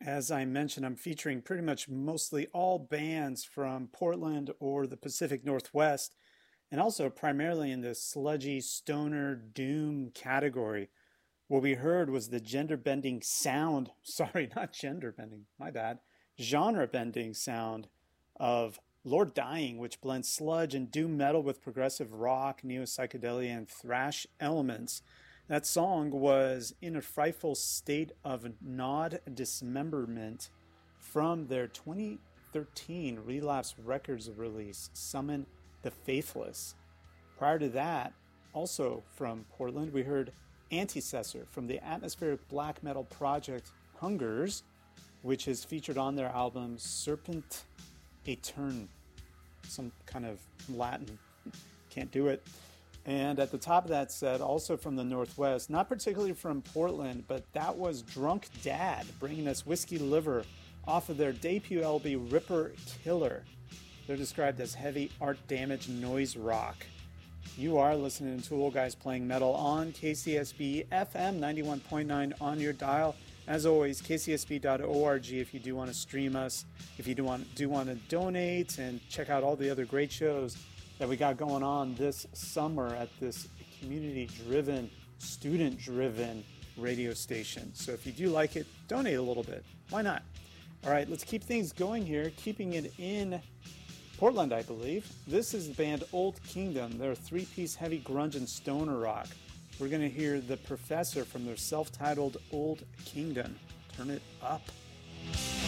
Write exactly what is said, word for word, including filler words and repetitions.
As I mentioned, I'm featuring pretty much mostly all bands from Portland or the Pacific Northwest, and also primarily in the sludgy stoner doom category. What we heard was the gender bending sound, sorry, not gender bending, my bad, genre bending sound of Lord Dying, which blends sludge and doom metal with progressive rock, neo psychedelia, and thrash elements. That song was In a Frightful State of Gnawed Dismemberment from their twenty thirteen Relapse Records release, Summon the Faithless. Prior to that, also from Portland, we heard Antecessor from the atmospheric black metal project Hungers, which is featured on their album Serpent Aeterne, some kind of Latin, can't do it. And at the top of that set, also from the Northwest, not particularly from Portland, but that was Drunk Dad, bringing us Whiskey Liver off of their debut L P Ripper Killer. They're described as heavy art damage noise rock. You are listening to Old Guys Playing Metal on K C S B F M ninety-one point nine on your dial. As always, k c s b dot org if you do want to stream us, if you do want, do want to donate and check out all the other great shows that we got going on this summer at this community-driven, student-driven radio station. So if you do like it, donate a little bit. Why not? All right, let's keep things going here, keeping it in Portland, I believe. This is the band Old Kingdom. They're a three-piece heavy grunge and stoner rock. We're going to hear The Professor from their self-titled Old Kingdom. Turn it up.